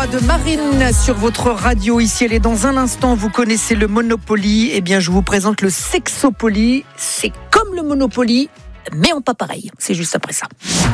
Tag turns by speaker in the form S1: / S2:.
S1: voix de Marine sur votre radio. Ici, elle est dans un instant. Vous connaissez le Monopoly. Eh bien, je vous présente le Sexopoly. C'est comme le Monopoly, mais en pas pareil. C'est juste après ça.